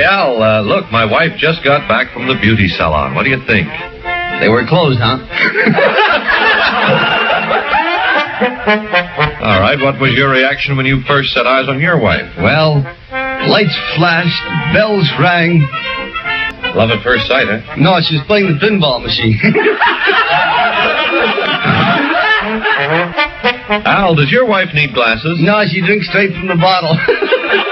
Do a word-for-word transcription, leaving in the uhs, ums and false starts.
Hey, Al, uh, look, my wife just got back from the beauty salon. What do you think? They were closed, huh? All right, what was your reaction when you first set eyes on your wife? Well, lights flashed, bells rang. Love at first sight, huh? No, she was playing the pinball machine. Al, does your wife need glasses? No, she drinks straight from the bottle.